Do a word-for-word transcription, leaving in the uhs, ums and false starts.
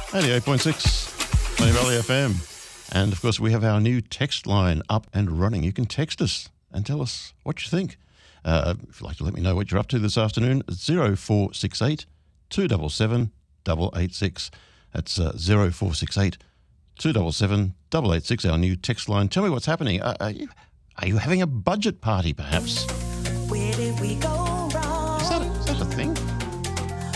eighty-eight point six, Money Valley F M. And, of course, we have our new text line up and running. You can text us and tell us what you think. Uh, if you'd like to let me know what you're up to this afternoon, zero four six eight, two seven seven, eight eight six. That's uh, zero four six eight, two seven seven, eight eight six, our new text line. Tell me what's happening. Uh, are, you, are you having a budget party, perhaps? Where did we go?